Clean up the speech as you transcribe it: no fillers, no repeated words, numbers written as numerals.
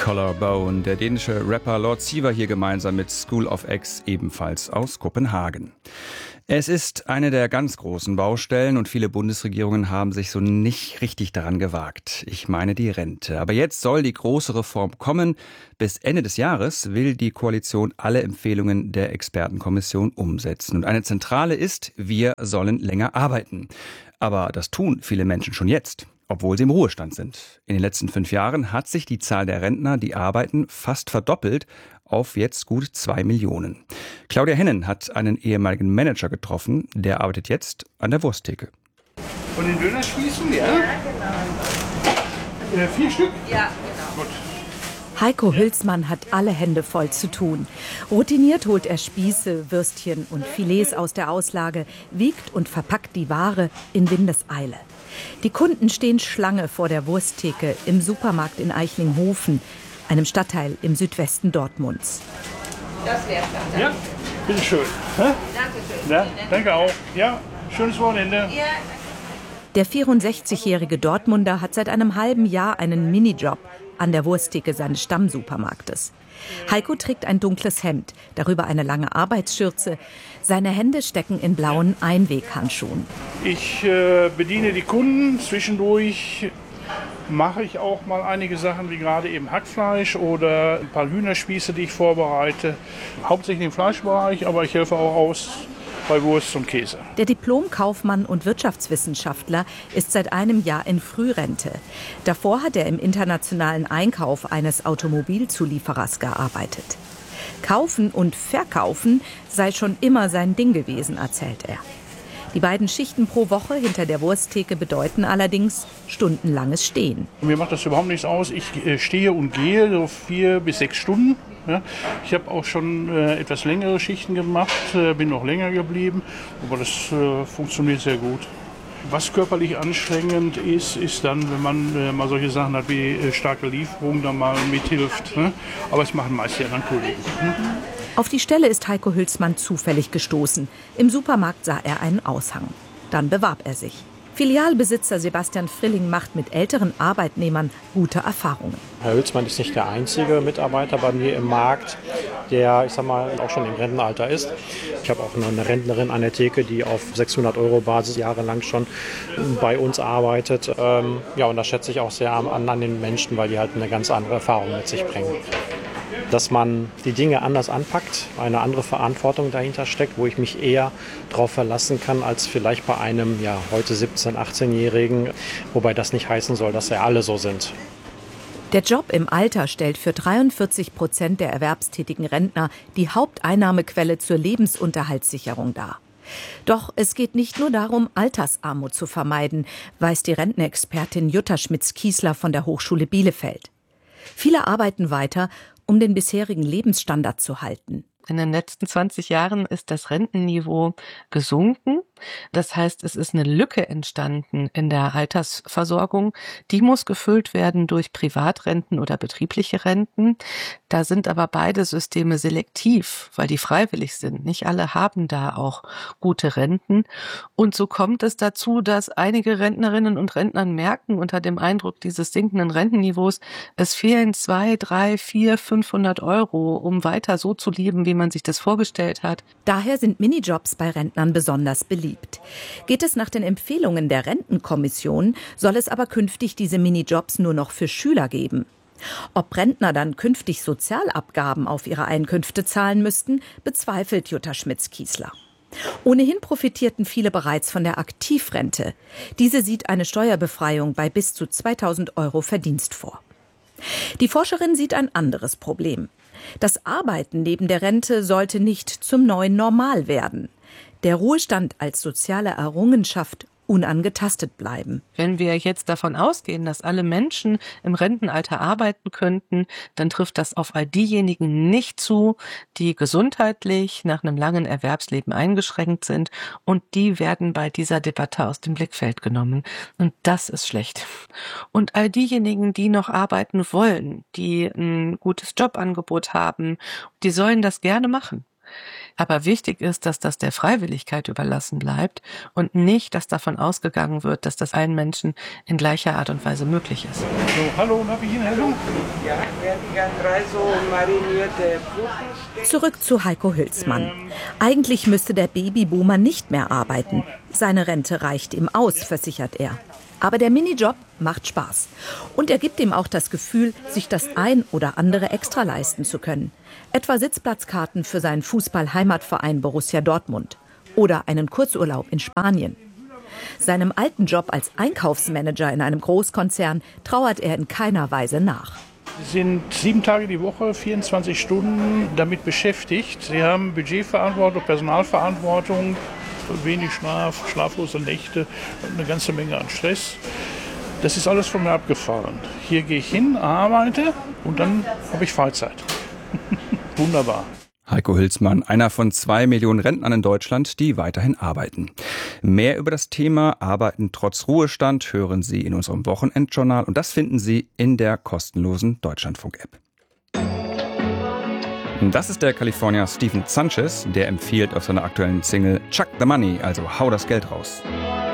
Collarbone, der dänische Rapper Lord Siver hier gemeinsam mit School of X, ebenfalls aus Kopenhagen. Es ist eine der ganz großen Baustellen und viele Bundesregierungen haben sich so nicht richtig daran gewagt. Ich meine die Rente. Aber jetzt soll die große Reform kommen. Bis Ende des Jahres will die Koalition alle Empfehlungen der Expertenkommission umsetzen. Und eine zentrale ist, wir sollen länger arbeiten. Aber das tun viele Menschen schon jetzt, obwohl sie im Ruhestand sind. In den letzten 5 Jahren hat sich die Zahl der Rentner, die arbeiten, fast verdoppelt auf jetzt gut 2 Millionen. Claudia Hennen hat einen ehemaligen Manager getroffen, der arbeitet jetzt an der Wursttheke. Von den Dönerspießen, ja? Ja, genau. 4 Stück? Ja, genau. Gut. Heiko Hülsmann hat alle Hände voll zu tun. Routiniert holt er Spieße, Würstchen und Filets aus der Auslage, wiegt und verpackt die Ware in Windeseile. Die Kunden stehen Schlange vor der Wursttheke im Supermarkt in Eichlinghofen, einem Stadtteil im Südwesten Dortmunds. Das wäre dann. Ja, bitteschön. Dankeschön. Ja, danke auch. Ja, schönes Wochenende. Ja, Der 64-jährige Dortmunder hat seit einem halben Jahr einen Minijob an der Wursttheke seines Stammsupermarktes. Heiko trägt ein dunkles Hemd, darüber eine lange Arbeitsschürze. Seine Hände stecken in blauen Einweghandschuhen. Ich bediene die Kunden. Zwischendurch mache ich auch mal einige Sachen, wie gerade eben Hackfleisch oder ein paar Hühnerspieße, die ich vorbereite. Hauptsächlich im Fleischbereich, aber ich helfe auch aus bei Wurst und Käse. Der Diplom-Kaufmann und Wirtschaftswissenschaftler ist seit einem Jahr in Frührente. Davor hat er im internationalen Einkauf eines Automobilzulieferers gearbeitet. Kaufen und Verkaufen sei schon immer sein Ding gewesen, erzählt er. Die beiden Schichten pro Woche hinter der Wursttheke bedeuten allerdings stundenlanges Stehen. Mir macht das überhaupt nichts aus. Ich stehe und gehe so 4 bis 6 Stunden. Ja. Ich habe auch schon etwas längere Schichten gemacht, bin noch länger geblieben, aber das funktioniert sehr gut. Was körperlich anstrengend ist dann, wenn man mal solche Sachen hat wie starke Lieferungen, dann mal mithilft. Ne? Aber es machen meist ja dann Kollegen. Ne? Auf die Stelle ist Heiko Hülsmann zufällig gestoßen. Im Supermarkt sah er einen Aushang. Dann bewarb er sich. Filialbesitzer Sebastian Frilling macht mit älteren Arbeitnehmern gute Erfahrungen. Herr Hülsmann ist nicht der einzige Mitarbeiter bei mir im Markt, der, auch schon im Rentenalter ist. Ich habe auch eine Rentnerin an der Theke, die auf 600-Euro-Basis jahrelang schon bei uns arbeitet. Und das schätze ich auch sehr an den Menschen, weil die halt eine ganz andere Erfahrung mit sich bringen. Dass man die Dinge anders anpackt, eine andere Verantwortung dahinter steckt, wo ich mich eher darauf verlassen kann, als vielleicht bei einem heute 17-, 18-Jährigen, wobei das nicht heißen soll, dass ja alle so sind. Der Job im Alter stellt für 43% der erwerbstätigen Rentner die Haupteinnahmequelle zur Lebensunterhaltssicherung dar. Doch es geht nicht nur darum, Altersarmut zu vermeiden, weiß die Rentenexpertin Jutta Schmitz-Kiesler von der Hochschule Bielefeld. Viele arbeiten weiter, um den bisherigen Lebensstandard zu halten. In den letzten 20 Jahren ist das Rentenniveau gesunken. Das heißt, es ist eine Lücke entstanden in der Altersversorgung. Die muss gefüllt werden durch Privatrenten oder betriebliche Renten. Da sind aber beide Systeme selektiv, weil die freiwillig sind. Nicht alle haben da auch gute Renten. Und so kommt es dazu, dass einige Rentnerinnen und Rentner merken, unter dem Eindruck dieses sinkenden Rentenniveaus, es fehlen 200, 300, 400, 500 Euro, um weiter so zu leben, wie man sich das vorgestellt hat. Daher sind Minijobs bei Rentnern besonders beliebt. Geht es nach den Empfehlungen der Rentenkommission, soll es aber künftig diese Minijobs nur noch für Schüler geben. Ob Rentner dann künftig Sozialabgaben auf ihre Einkünfte zahlen müssten, bezweifelt Jutta Schmitz-Kiesler. Ohnehin profitierten viele bereits von der Aktivrente. Diese sieht eine Steuerbefreiung bei bis zu 2.000 Euro Verdienst vor. Die Forscherin sieht ein anderes Problem. Das Arbeiten neben der Rente sollte nicht zum neuen Normal werden. Der Ruhestand als soziale Errungenschaft unangetastet bleiben. Wenn wir jetzt davon ausgehen, dass alle Menschen im Rentenalter arbeiten könnten, dann trifft das auf all diejenigen nicht zu, die gesundheitlich nach einem langen Erwerbsleben eingeschränkt sind, und die werden bei dieser Debatte aus dem Blickfeld genommen. Und das ist schlecht. Und all diejenigen, die noch arbeiten wollen, die ein gutes Jobangebot haben, die sollen das gerne machen. Aber wichtig ist, dass das der Freiwilligkeit überlassen bleibt und nicht, dass davon ausgegangen wird, dass das allen Menschen in gleicher Art und Weise möglich ist. So, hallo, darf ich Ihnen helfen? Ja, wären die gern 3 so marinierte Puten? Zurück zu Heiko Hülsmann. Eigentlich müsste der Babyboomer nicht mehr arbeiten. Seine Rente reicht ihm aus, versichert er. Aber der Minijob macht Spaß. Und er gibt ihm auch das Gefühl, sich das ein oder andere extra leisten zu können. Etwa Sitzplatzkarten für seinen Fußball-Heimatverein Borussia Dortmund. Oder einen Kurzurlaub in Spanien. Seinem alten Job als Einkaufsmanager in einem Großkonzern trauert er in keiner Weise nach. Sie sind 7 Tage die Woche, 24 Stunden damit beschäftigt. Sie haben Budgetverantwortung, Personalverantwortung, wenig Schlaf, schlaflose Nächte und eine ganze Menge an Stress. Das ist alles von mir abgefahren. Hier gehe ich hin, arbeite und dann habe ich Freizeit. Wunderbar. Heiko Hülsmann, einer von 2 Millionen Rentnern in Deutschland, die weiterhin arbeiten. Mehr über das Thema Arbeiten trotz Ruhestand hören Sie in unserem Wochenendjournal und das finden Sie in der kostenlosen Deutschlandfunk-App. Das ist der Kalifornier Stephen Sanchez, der empfiehlt auf seiner aktuellen Single Chuck the Money, also hau das Geld raus.